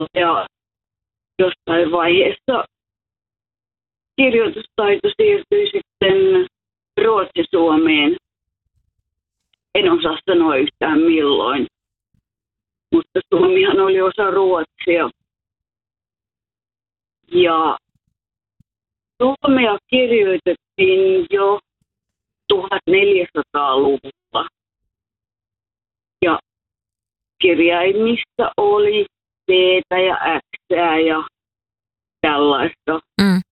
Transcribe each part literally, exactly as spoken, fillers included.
Ja jossain vaiheessa kirjoitustaito siirtyi sitten Ruotsi-Suomeen. En osaa sanoa yhtään milloin, mutta Suomihan oli osa Ruotsia. Ja suomea kirjoitettiin jo tuhatneljäsataaluvulla. Ja kirjaimista oli T ja X ja tällaista. Mm.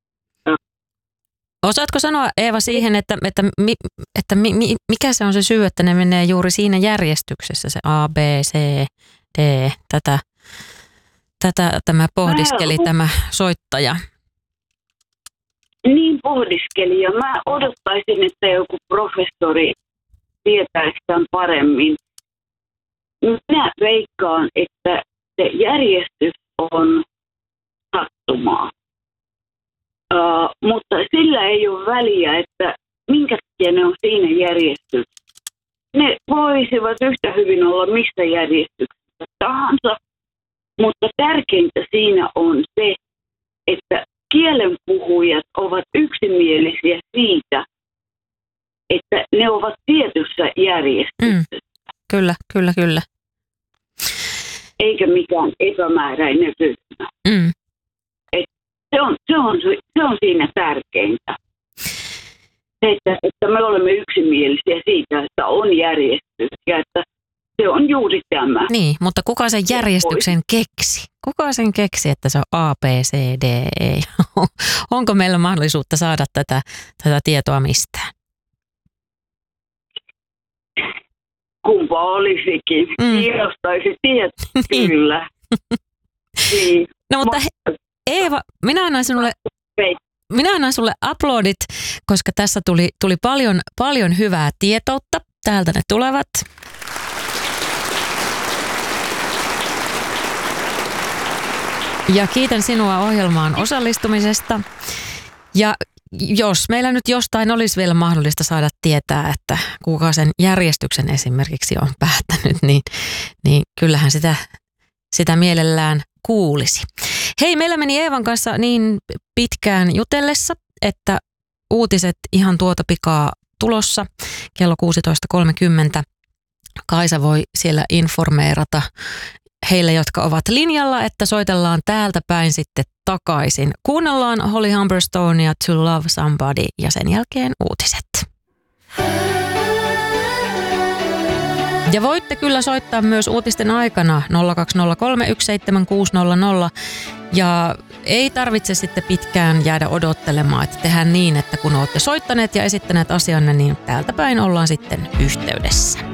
Osaatko sanoa, Eeva, siihen, että, että, että mikä se on se syy, että ne menee juuri siinä järjestyksessä, se A, B, C, D, tätä, tätä tämä pohdiskeli mä, tämä soittaja? Niin pohdiskeli, ja mä odottaisin, että joku professori tietäisi tämän paremmin. Minä veikkaan, että se järjestys on sattumaa. Uh, mutta sillä ei ole väliä, että minkä takia ne on siinä järjestyksessä. Ne voisivat yhtä hyvin olla mistä järjestyksessä tahansa, mutta tärkeintä siinä on se, että kielenpuhujat ovat yksimielisiä siitä, että ne ovat tietyssä järjestyksessä. Mm, kyllä, kyllä, kyllä. Eikä mikään epämääräinen ryhmä. Mm. Se on, se, on, se on siinä tärkeintä, että, että me olemme yksimielisiä siitä, että on järjestys ja että se on juuri tämä. Niin, mutta kuka sen järjestyksen keksi? Kuka sen keksi, että se on A, B, C, D, E? Onko meillä mahdollisuutta saada tätä, tätä tietoa mistään? Kumpa olisikin. Mm. Kiinnostaisi tietää, kyllä. Niin. No mutta he, Eeva, minä annan sinulle, minä annan sulle aplodit, koska tässä tuli, tuli paljon, paljon hyvää tietoutta. Täältä ne tulevat. Ja kiitän sinua ohjelmaan osallistumisesta. Ja jos meillä nyt jostain olisi vielä mahdollista saada tietää, että kuka sen järjestyksen esimerkiksi on päättänyt, niin, niin kyllähän sitä, sitä mielellään kuulisi. Hei, meillä meni Eevan kanssa niin pitkään jutellessa, että uutiset ihan tuota pikaa tulossa kello kuusitoista kolmekymmentä. Kaisa voi siellä informeerata heille, jotka ovat linjalla, että soitellaan täältä päin sitten takaisin. Kuunnellaan Holly Humberstoneia To Love Somebody ja sen jälkeen uutiset. Ja voitte kyllä soittaa myös uutisten aikana nolla kaksi nolla kolme yksi seitsemän kuusi nolla nolla ja ei tarvitse sitten pitkään jäädä odottelemaan, että tehdään niin, että kun olette soittaneet ja esittäneet asianne, niin täältä päin ollaan sitten yhteydessä.